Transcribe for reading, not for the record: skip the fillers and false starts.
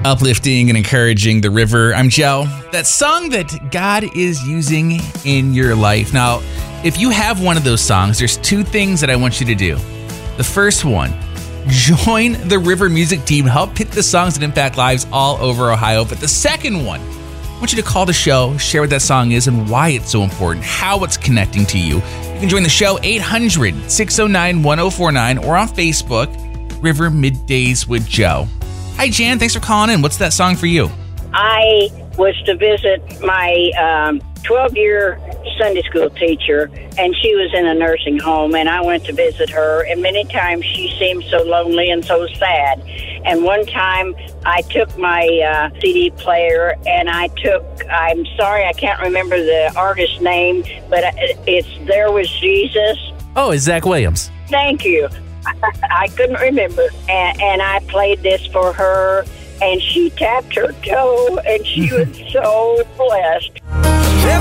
Uplifting and encouraging, The River. I'm Joe. That song that God is using in your life. Now, if you have one of those songs, there's two things that I want you to do. The first one, join the River music team. Help pick the songs that impact lives all over Ohio. But the second one, I want you to call the show, share what that song is and why it's so important, how it's connecting to you. You can join the show 800-609-1049 or on Facebook, River Middays with Joe. Hi, Jan. Thanks for calling in. What's that song for you? I was to visit my 12-year Sunday school teacher, and she was in a nursing home, and I went to visit her, and many times she seemed so lonely and so sad. And one time I took my CD player, and I'm sorry, I can't remember the artist's name, but it's There Was Jesus. Oh, it's Zach Williams. Thank you. I couldn't remember. And I played this for her, and she tapped her toe, and she was so blessed.